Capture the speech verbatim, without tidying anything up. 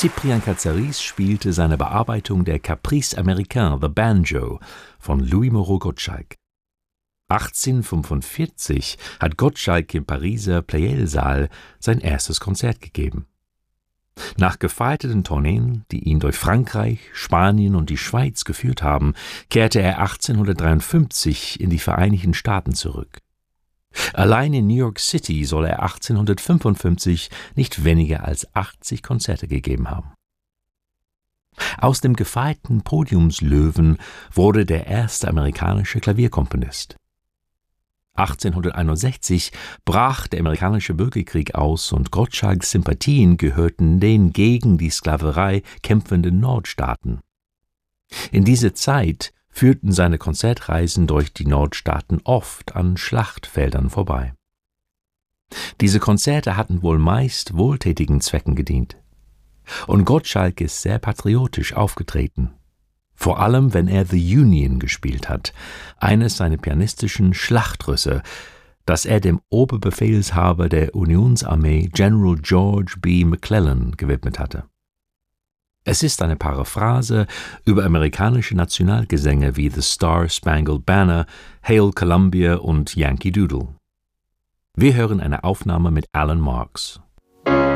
Cyprien Katsaris spielte seine Bearbeitung der Caprice américain, The Banjo, von Louis Moreau Gottschalk. achtzehnhundertfünfundvierzig hat Gottschalk im Pariser Pleyel-Saal sein erstes Konzert gegeben. Nach gefeierten Tourneen, die ihn durch Frankreich, Spanien und die Schweiz geführt haben, kehrte er achtzehnhundertdreiundfünfzig in die Vereinigten Staaten zurück. Allein in New York City soll er achtzehnhundertfünfundfünfzig nicht weniger als achtzig Konzerte gegeben haben. Aus dem gefeierten Podiumslöwen wurde der erste amerikanische Klavierkomponist. achtzehnhunderteinundsechzig brach der amerikanische Bürgerkrieg aus und Gottschalks Sympathien gehörten den gegen die Sklaverei kämpfenden Nordstaaten. In dieser Zeit führten seine Konzertreisen durch die Nordstaaten oft an Schlachtfeldern vorbei. Diese Konzerte hatten wohl meist wohltätigen Zwecken gedient. Und Gottschalk ist sehr patriotisch aufgetreten. Vor allem, wenn er The Union gespielt hat, eines seiner pianistischen Schlachtrüsse, das er dem Oberbefehlshaber der Unionsarmee, General George B. McClellan, gewidmet hatte. Es ist eine Paraphrase über amerikanische Nationalgesänge wie The Star-Spangled Banner, Hail Columbia und Yankee Doodle. Wir hören eine Aufnahme mit Alan Marks.